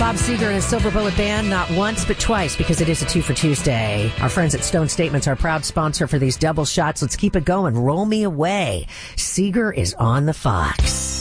Bob Seger and his Silver Bullet Band, not once but twice, because it is a 2 for Tuesday. Our friends at Stone Statements are proud sponsor for these double shots. Let's keep it going. Roll me away. Seger is on the Fox.